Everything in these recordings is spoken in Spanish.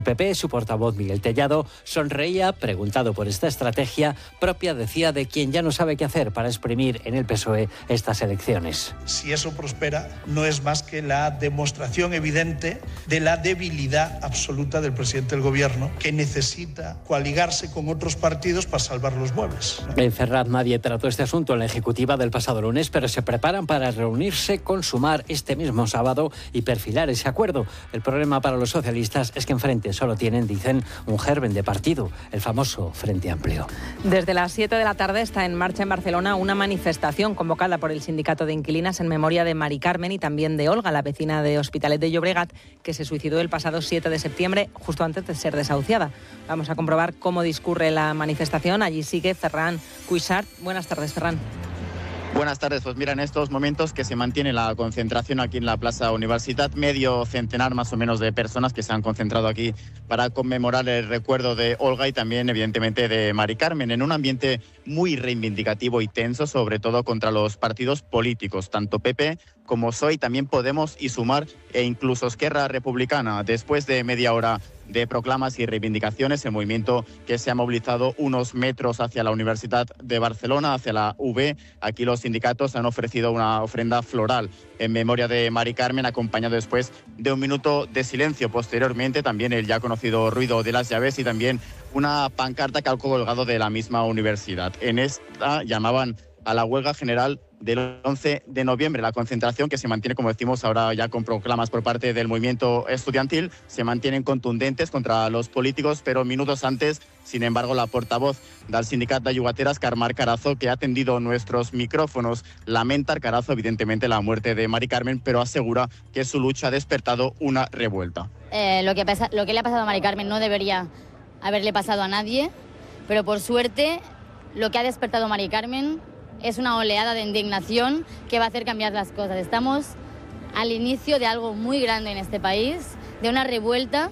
PP, su portavoz Miguel Tellado sonreía, preguntado por esta estrategia propia, decía, de quien ya no sabe qué hacer para exprimir en el PSOE estas elecciones. Si eso prospera, no es más que la demostración evidente de la debilidad absoluta del presidente del Gobierno, que necesita coaligarse con otros partidos para salvar los muebles. En Ferraz nadie trató este asunto en la ejecutiva del pasado lunes, pero se preparan para reunirse con Sumar este mismo sábado y perfilar ese acuerdo. El problema para los socialistas es que enfrente solo tienen, dicen, un germen de partido, el famoso Frente Amplio. Desde las 7 de la tarde está en marcha en Barcelona una manifestación convocada por el Sindicato de Inquilinas en memoria de Mari Carmen y también de Olga, la vecina de Hospitalet de Llobregat, que se suicidó el pasado 7 de septiembre, justo antes de ser desahuciada. Vamos a comprobar cómo discurre la manifestación. Allí sigue Ferran Cuixart. Buenas tardes, Ferran. Buenas tardes, pues mira, en estos momentos que se mantiene la concentración aquí en la Plaza Universitat, medio centenar más o menos de personas que se han concentrado aquí para conmemorar el recuerdo de Olga y también evidentemente de Mari Carmen, en un ambiente muy reivindicativo y tenso, sobre todo contra los partidos políticos, tanto PP como PSOE, también Podemos y Sumar e incluso Esquerra Republicana. Después de media hora de proclamas y reivindicaciones, el movimiento que se ha movilizado unos metros hacia la Universidad de Barcelona, hacia la UB. Aquí los sindicatos han ofrecido una ofrenda floral en memoria de Mari Carmen, acompañado después de un minuto de silencio. Posteriormente también el ya conocido ruido de las llaves y también una pancarta que ha colgado de la misma universidad. En esta llamaban a la huelga general del 11 de noviembre. La concentración, que se mantiene, como decimos, ahora ya con proclamas por parte del movimiento estudiantil, se mantienen contundentes contra los políticos, pero minutos antes, sin embargo, la portavoz del sindicat de llogateres, Carmar Carazo, que ha atendido nuestros micrófonos, lamenta Carazo, evidentemente, la muerte de Mari Carmen, pero asegura que su lucha ha despertado una revuelta. Lo que le ha pasado a Mari Carmen no debería haberle pasado a nadie, pero por suerte lo que ha despertado Mari Carmen es una oleada de indignación que va a hacer cambiar las cosas. Estamos al inicio de algo muy grande en este país, de una revuelta.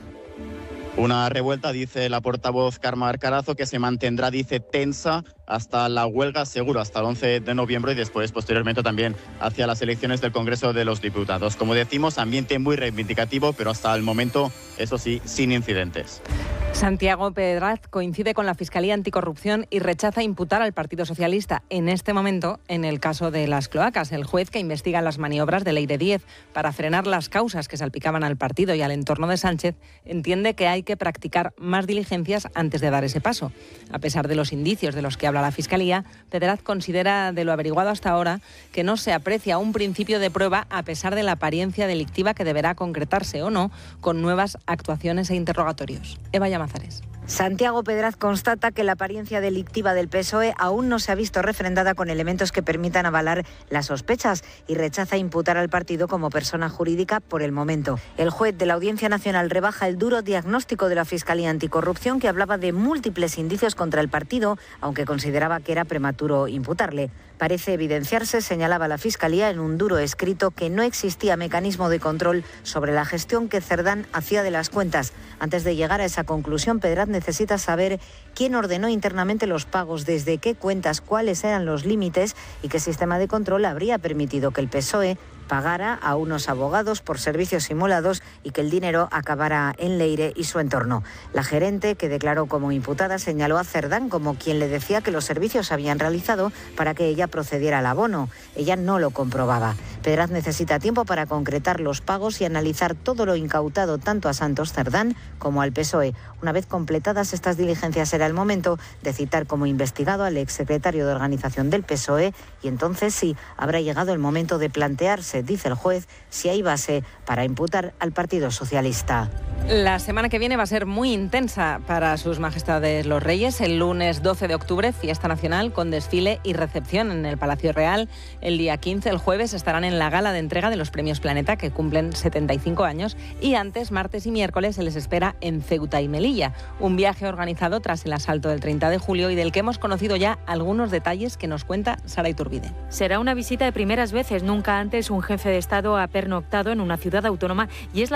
Una revuelta, dice la portavoz Carmar Carazo, que se mantendrá, dice, tensa hasta la huelga, seguro, hasta el 11 de noviembre y después, posteriormente, también hacia las elecciones del Congreso de los Diputados. Como decimos, ambiente muy reivindicativo, pero hasta el momento, eso sí, sin incidentes. Santiago Pedraz coincide con la Fiscalía Anticorrupción y rechaza imputar al Partido Socialista en este momento en el caso de las cloacas. El juez que investiga las maniobras de Leire Díez para frenar las causas que salpicaban al partido y al entorno de Sánchez entiende que hay que practicar más diligencias antes de dar ese paso. A pesar de los indicios de los que habla la Fiscalía, Pedraz considera, de lo averiguado hasta ahora, que no se aprecia un principio de prueba a pesar de la apariencia delictiva que deberá concretarse o no con nuevas actuaciones e interrogatorios. Eva Llamazares. Santiago Pedraz constata que la apariencia delictiva del PSOE aún no se ha visto refrendada con elementos que permitan avalar las sospechas y rechaza imputar al partido como persona jurídica por el momento. El juez de la Audiencia Nacional rebaja el duro diagnóstico de la Fiscalía Anticorrupción, que hablaba de múltiples indicios contra el partido, aunque consideraba que era prematuro imputarle. Parece evidenciarse, señalaba la Fiscalía en un duro escrito, que no existía mecanismo de control sobre la gestión que Cerdán hacía de las cuentas. Antes de llegar a esa conclusión, Pedraz necesita saber quién ordenó internamente los pagos, desde qué cuentas, cuáles eran los límites y qué sistema de control habría permitido que el PSOE pagara a unos abogados por servicios simulados y que el dinero acabara en Leire y su entorno. La gerente, que declaró como imputada, señaló a Cerdán como quien le decía que los servicios se habían realizado para que ella procediera al abono. Ella no lo comprobaba. Pedraz necesita tiempo para concretar los pagos y analizar todo lo incautado tanto a Santos Cerdán como al PSOE. Una vez completadas estas diligencias, será el momento de citar como investigado al exsecretario de Organización del PSOE y entonces sí habrá llegado el momento de plantearse, dice el juez, si hay base para imputar al Partido Socialista. La semana que viene va a ser muy intensa para sus majestades los reyes. El lunes 12 de octubre, fiesta nacional con desfile y recepción en el Palacio Real. El día 15, el jueves, estarán en la gala de entrega de los Premios Planeta, que cumplen 75 años. Y antes, martes y miércoles, se les espera en Ceuta y Melilla. Un viaje organizado tras el asalto del 30 de julio y del que hemos conocido ya algunos detalles que nos cuenta Sara Iturbide. Será una visita de primeras veces. Nunca antes un jefe de Estado ha pernoctado en una ciudad autónoma y es la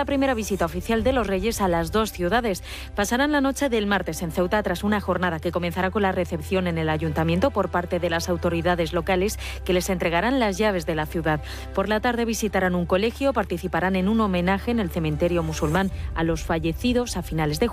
la primera visita oficial de los Reyes a las dos ciudades. Pasarán la noche del martes en Ceuta tras una jornada que comenzará con la recepción en el ayuntamiento por parte de las autoridades locales que les entregarán las llaves de la ciudad. Por la tarde visitarán un colegio, participarán en un homenaje en el cementerio musulmán a los fallecidos a finales de